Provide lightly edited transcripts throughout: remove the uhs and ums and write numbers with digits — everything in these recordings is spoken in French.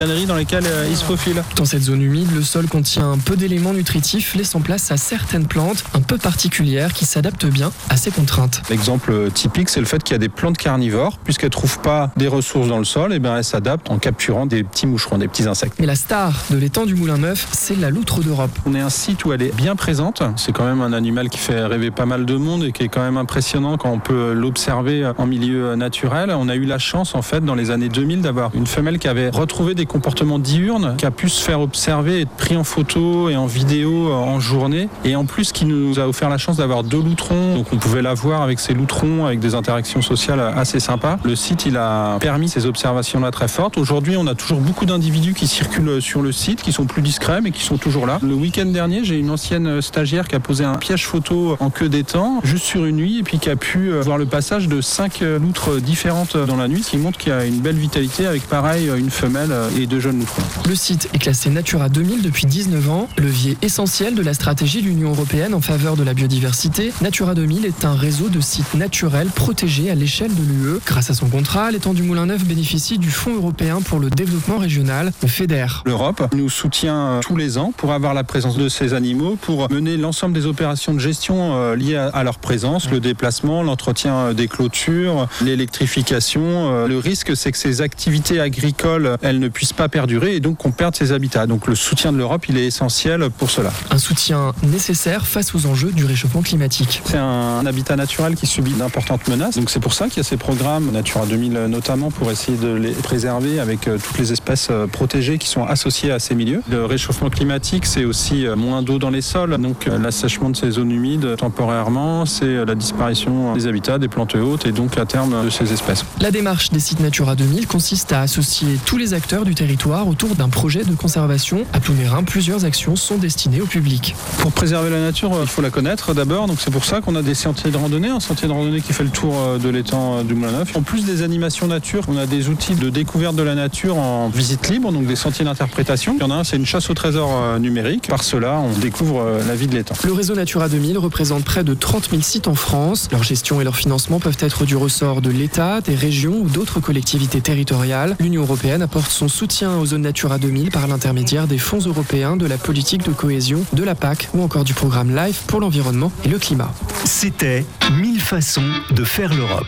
dans lesquelles ils se faufilent. Dans cette zone humide, le sol contient peu d'éléments nutritifs, laissant place à certaines plantes un peu particulières qui s'adaptent bien à ces contraintes. L'exemple typique, c'est le fait qu'il y a des plantes carnivores, puisqu'elles ne trouvent pas des ressources dans le sol, et elles s'adaptent en capturant des petits moucherons, des petits insectes. Mais la star de l'étang du Moulin Neuf, c'est la loutre d'Europe. On est un site où elle est bien présente. C'est quand même un animal qui fait rêver pas mal de monde et qui est quand même impressionnant quand on peut l'observer en milieu naturel. On a eu la chance, en fait, dans les années 2000, d'avoir une femelle qui avait retrouvé des comportements diurnes, qui a pu se faire observer et être pris en photo et en vidéo en journée. Et en plus, qui nous a offert la chance d'avoir 2 loutrons. Donc on pouvait la voir avec ses loutrons, avec des interactions sociales assez sympas. Le site, il a permis ces observations-là très fortes. Aujourd'hui, on a toujours beaucoup d'individus qui circulent sur le site, qui sont plus discrets, mais qui sont toujours là. Le week-end dernier, j'ai une ancienne stagiaire qui a posé un piège photo en queue d'étang, juste sur une nuit, et puis qui a pu voir le passage de 5 loutres différentes dans la nuit, ce qui montre qu'il y a une belle vitalité avec pareil une femelle et 2 jeunes loutrons. Le site est classé Natura 2000 depuis 19 ans, levier essentiel de la stratégie de l'Union européenne en faveur de la biodiversité. Natura 2000 est un réseau de sites naturels protégés à l'échelle de l'UE. Grâce à son contrat, l'étang du Moulin Neuf bénéficie du Fonds européen pour le développement régional, le FEDER. L'Europe nous soutient tous les ans pour avoir la présence de ces animaux, pour mener l'ensemble des opérations de gestion liées à leur présence, le déplacement, l'entretien des clôtures, l'électrification. Le risque, c'est que ces activités agricoles, elles ne puissent pas perdurer et donc qu'on perde ces habitats. Donc le soutien de l'Europe, il est essentiel pour cela. Un soutien nécessaire face aux enjeux du réchauffement climatique. C'est un habitat naturel qui subit d'importantes menaces. Donc c'est pour ça qu'il y a ces programmes Natura 2000 notamment pour essayer de les préserver avec toutes les espèces protégées qui sont associées à ces milieux. Le réchauffement climatique, c'est aussi moins d'eau dans les sols. Donc l'assèchement de ces zones humides temporairement, c'est la disparition des habitats, des plantes hautes et donc à terme de ces espèces. La démarche des sites Natura 2000 consiste à associer tous les acteurs du territoire autour d'un projet de conservation. À Plonérin, plusieurs actions sont destinées au public. Pour préserver la nature, il faut la connaître d'abord. Donc c'est pour ça qu'on a des sentiers de randonnée, un sentier de randonnée qui fait le tour de l'étang du Moulin Neuf. En plus des animations nature, on a des outils de découverte de la nature en visite libre, donc des sentiers d'interprétation. Il y en a un, c'est une chasse au trésor numérique. Par cela, on découvre la vie de l'étang. Le réseau Natura 2000 représente près de 30 000 sites en France. Leur gestion et leur financement peuvent être du ressort de l'État, des régions ou d'autres collectivités territoriales. L'Union européenne apporte son soutien aux zones Natura 2000 par l'intermédiaire des fonds européens, de la politique de cohésion, de la PAC ou encore du programme LIFE pour l'environnement et le climat. C'était 1000 façons de faire l'Europe.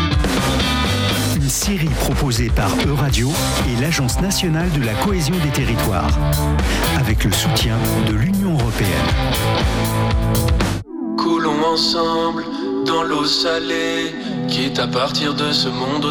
Une série proposée par Euradio et l'Agence nationale de la cohésion des territoires, avec le soutien de l'Union européenne. Coulons ensemble dans l'eau salée, quitte à partir de ce monde